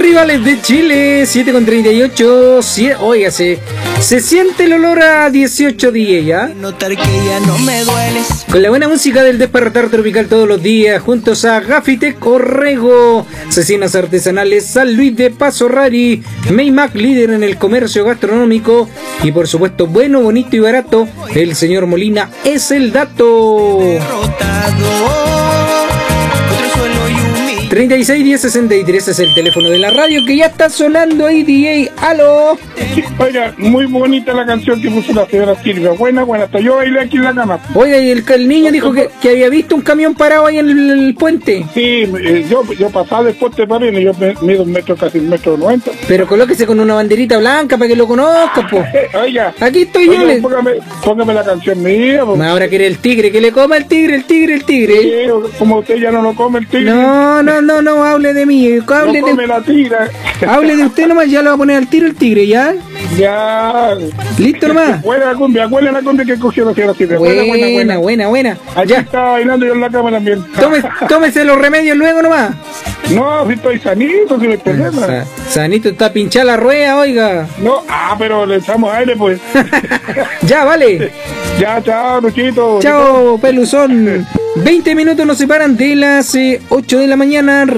Rivales de Chile, 7:38. Oiga, se siente el olor a 18 días ya. Con la buena música del despertar tropical todos los días, juntos a Gafitec Orrego, Cecinas Artesanales, San Luis de Paso Rari, Maymac, líder en el comercio gastronómico, y por supuesto, bueno, bonito y barato, el señor Molina es el dato. 361063 es el teléfono de la radio que ya está sonando ahí, DJ. ¡Aló! Oiga, muy bonita la canción que puso la señora Silvia. Buena, hasta yo bailé aquí en la cama. Oiga, y el niño dijo que había visto un camión parado ahí en el puente. Sí, yo pasaba después de París, yo mido un metro, casi 1,90 m. Pero colóquese con una banderita blanca para que lo conozca, po. Oiga, aquí estoy yo. Póngame la canción mía. Po. Ahora quiere el tigre, que le coma el tigre. Sí, como usted ya no lo come el tigre. No, hable de mí. Hable no come la tira. Hable de usted nomás, ya lo va a poner al tiro el tigre, ¿ya? Ya. Listo nomás. Buena la cumbia que cogió la señora Silvia. Buena. Aquí está bailando yo en la cama también. Tómese los remedios luego nomás. No, si estoy sanito, si no hay problema. Sanito, está pinchada la rueda, oiga. No, pero le echamos aire, pues. Ya, vale. Ya, chao, Luchito. Chao, peluzón. 20 minutos nos separan de las 8 de la mañana.